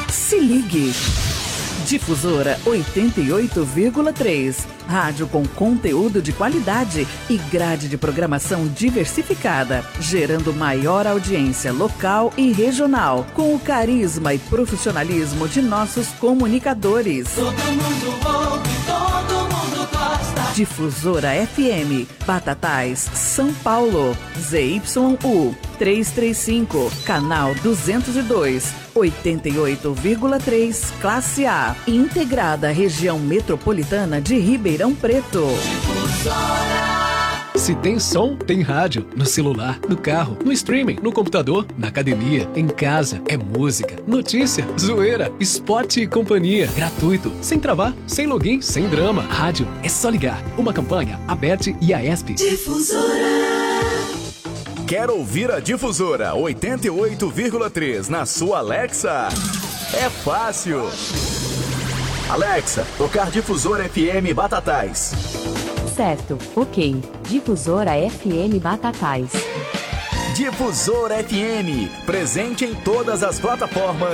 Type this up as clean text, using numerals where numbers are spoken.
Se ligue. Difusora 88,3. Rádio com conteúdo de qualidade e grade de programação diversificada, gerando maior audiência local e regional, com o carisma e profissionalismo de nossos comunicadores. Todo mundo ouve, todo mundo gosta. Difusora FM, Batatais, São Paulo, ZYU 335, canal 202, 88,3, classe A, integrada à região metropolitana de Ribeirão Preto. Difusora. Se tem som, tem rádio. No celular, no carro, no streaming, no computador, na academia, em casa. É música, notícia, zoeira, esporte e companhia. Gratuito, sem travar, sem login, sem drama. Rádio é só ligar. Uma campanha, Aberte e Aesp. Difusora. Quer ouvir a Difusora 88,3 na sua Alexa? É fácil. Alexa, tocar Difusora FM Batatais. Certo, ok. Difusora FM Batatais. Difusora FM, presente em todas as plataformas